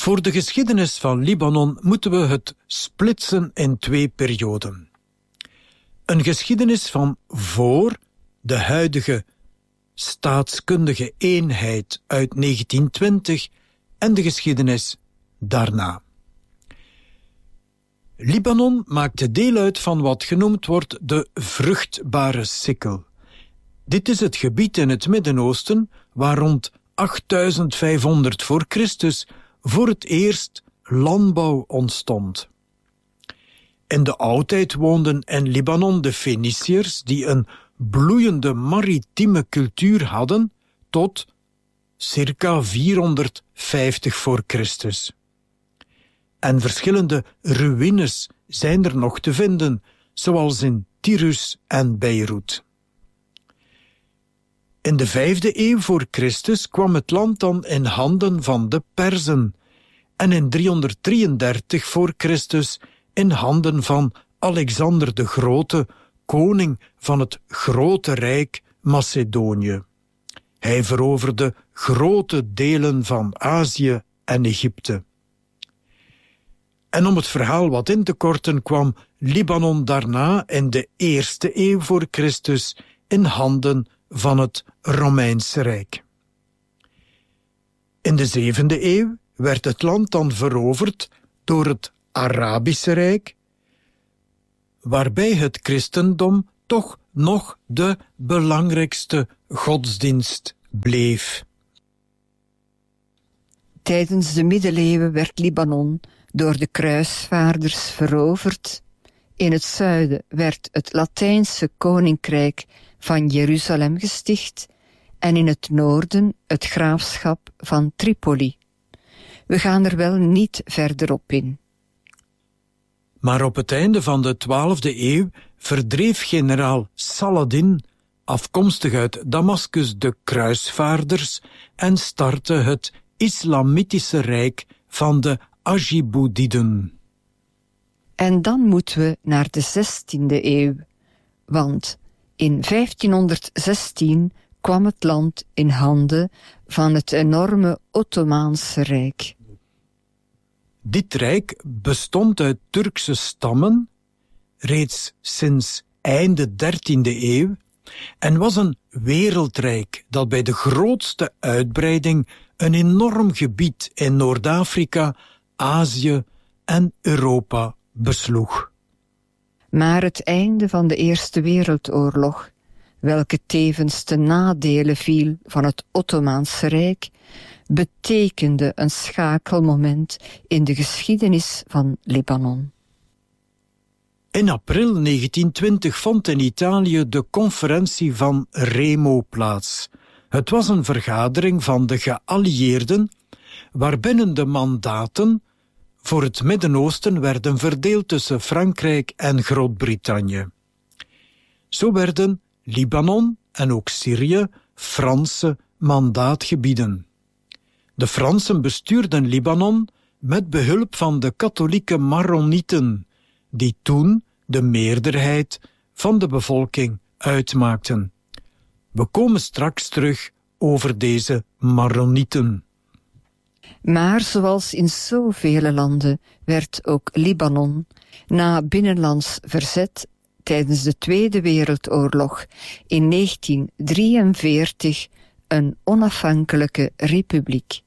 Voor de geschiedenis van Libanon moeten we het splitsen in 2 perioden. Een geschiedenis van voor de huidige staatskundige eenheid uit 1920 en de geschiedenis daarna. Libanon maakte deel uit van wat genoemd wordt de vruchtbare sikkel. Dit is het gebied in het Midden-Oosten waar rond 8500 voor Christus voor het eerst landbouw ontstond. In de oudheid woonden in Libanon de Feniciërs die een bloeiende maritieme cultuur hadden tot circa 450 voor Christus. En verschillende ruïnes zijn er nog te vinden, zoals in Tyrus en Beirut. In de 5e eeuw voor Christus kwam het land dan in handen van de Perzen en in 333 voor Christus in handen van Alexander de Grote, koning van het grote rijk Macedonië. Hij veroverde grote delen van Azië en Egypte. En om het verhaal wat in te korten kwam Libanon daarna in de 1e eeuw voor Christus in handen van het Romeinse Rijk. In de 7e eeuw werd het land dan veroverd door het Arabische Rijk, waarbij het christendom toch nog de belangrijkste godsdienst bleef. Tijdens de middeleeuwen werd Libanon door de kruisvaarders veroverd. In het zuiden werd het Latijnse koninkrijk van Jeruzalem gesticht en in het noorden het graafschap van Tripoli. We gaan er wel niet verder op in. Maar op het einde van de 12e eeuw verdreef generaal Saladin, afkomstig uit Damascus, de kruisvaarders en startte het Islamitische Rijk van de Ajiboudiden. En dan moeten we naar de 16e eeuw, want in 1516 kwam het land in handen van het enorme Ottomaanse Rijk. Dit rijk bestond uit Turkse stammen, reeds sinds einde 13e eeuw, en was een wereldrijk dat bij de grootste uitbreiding een enorm gebied in Noord-Afrika, Azië en Europa besloeg. Maar het einde van de Eerste Wereldoorlog, welke tevens ten nadele viel van het Ottomaanse Rijk, betekende een schakelmoment in de geschiedenis van Libanon. In april 1920 vond in Italië de conferentie van Remo plaats. Het was een vergadering van de geallieerden, waarbinnen de mandaten voor het Midden-Oosten werden verdeeld tussen Frankrijk en Groot-Brittannië. Zo werden Libanon en ook Syrië Franse mandaatgebieden. De Fransen bestuurden Libanon met behulp van de katholieke Maronieten, die toen de meerderheid van de bevolking uitmaakten. We komen straks terug over deze Maronieten. Maar zoals in zoveel landen werd ook Libanon na binnenlands verzet tijdens de Tweede Wereldoorlog in 1943 een onafhankelijke republiek.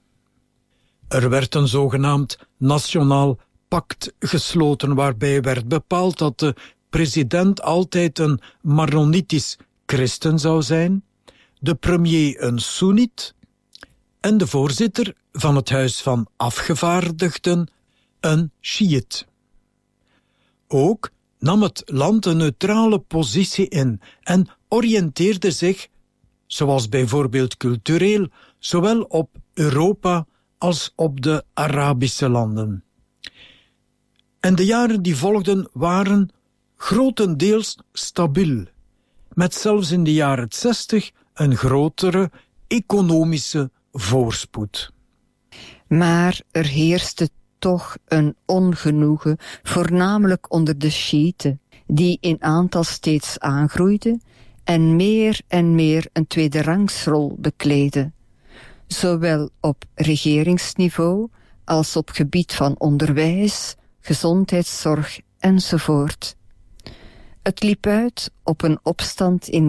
Er werd een zogenaamd nationaal pact gesloten waarbij werd bepaald dat de president altijd een Maronitisch christen zou zijn, de premier een Soeniet en de voorzitter van het Huis van Afgevaardigden een Sjiït. Ook nam het land een neutrale positie in en oriënteerde zich, zoals bijvoorbeeld cultureel, zowel op Europa als op de Arabische landen. En de jaren die volgden waren grotendeels stabiel, met zelfs in de jaren 60 een grotere economische voorspoed. Maar er heerste toch een ongenoegen, voornamelijk onder de Sjiïten, die in aantal steeds aangroeiden en meer een tweederangsrol bekleden, zowel op regeringsniveau als op gebied van onderwijs, gezondheidszorg enzovoort. Het liep uit op een opstand in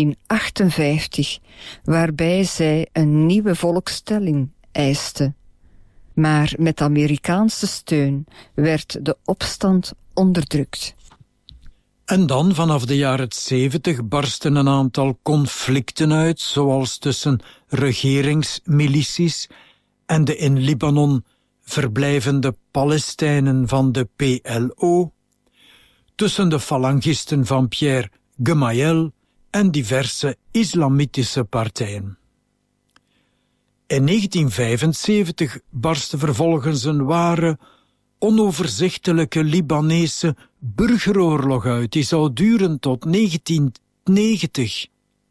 1958, waarbij zij een nieuwe volkstelling eiste. Maar met Amerikaanse steun werd de opstand onderdrukt. En dan, vanaf de jaren 70, barsten een aantal conflicten uit, zoals tussen regeringsmilities en de in Libanon verblijvende Palestijnen van de PLO, tussen de falangisten van Pierre Gemayel en diverse islamitische partijen. In 1975 barstte vervolgens een ware, onoverzichtelijke Libanese burgeroorlog uit, die zou duren tot 1990.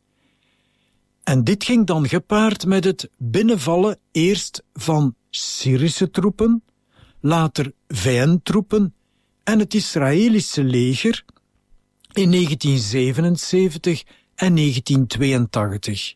En dit ging dan gepaard met het binnenvallen eerst van Syrische troepen, later VN-troepen en het Israëlische leger in 1977 en 1982.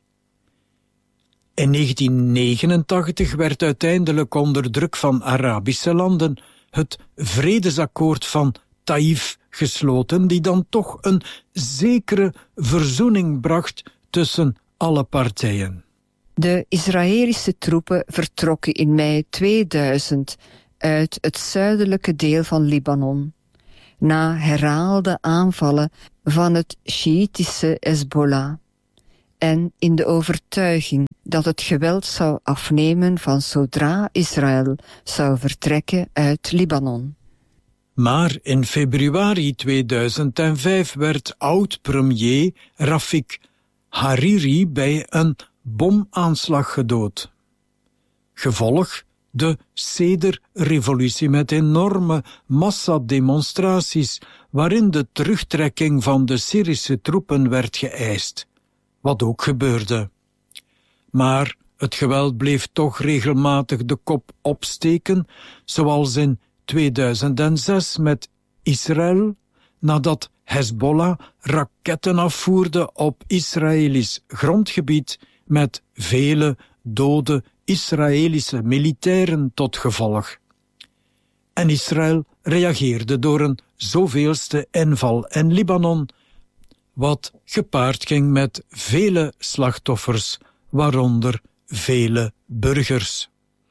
In 1989 werd uiteindelijk onder druk van Arabische landen het vredesakkoord van Taïf gesloten, die dan toch een zekere verzoening bracht tussen alle partijen. De Israëlische troepen vertrokken in mei 2000 uit het zuidelijke deel van Libanon, na herhaalde aanvallen van het Sjiïtische Hezbollah, en in de overtuiging dat het geweld zou afnemen van zodra Israël zou vertrekken uit Libanon. Maar in februari 2005 werd oud-premier Rafik Hariri bij een bomaanslag gedood. Gevolg: de Seder-revolutie met enorme massademonstraties waarin de terugtrekking van de Syrische troepen werd geëist, wat ook gebeurde. Maar het geweld bleef toch regelmatig de kop opsteken, zoals in 2006 met Israël, nadat Hezbollah raketten afvoerde op Israëlisch grondgebied met vele dode Israëlische militairen tot gevolg. En Israël reageerde door een zoveelste inval in Libanon, wat gepaard ging met vele slachtoffers, waaronder vele burgers.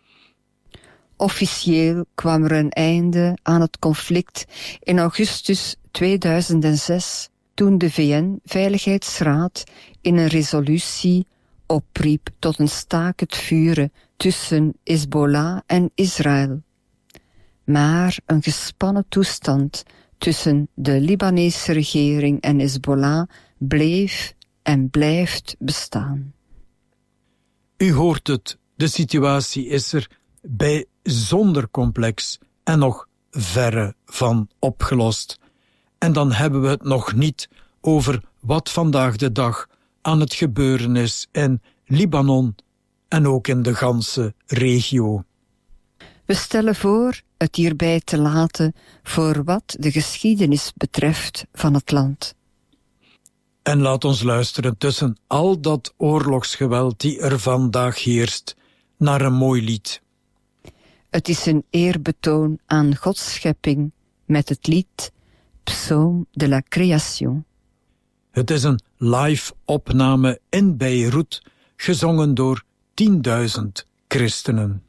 Officieel kwam er een einde aan het conflict in augustus 2006, toen de VN-veiligheidsraad in een resolutie opriep tot een staakt het vuren tussen Hezbollah en Israël. Maar een gespannen toestand tussen de Libanese regering en Hezbollah bleef en blijft bestaan. U hoort het, de situatie is er bijzonder complex en nog verre van opgelost. En dan hebben we het nog niet over wat vandaag de dag aan het gebeuren is in Libanon en ook in de ganse regio. We stellen voor het hierbij te laten voor wat de geschiedenis betreft van het land. En laat ons luisteren tussen al dat oorlogsgeweld die er vandaag heerst, naar een mooi lied. Het is een eerbetoon aan Gods schepping met het lied Psaume de la Création. Het is een live opname in Beirut, gezongen door 10.000 christenen.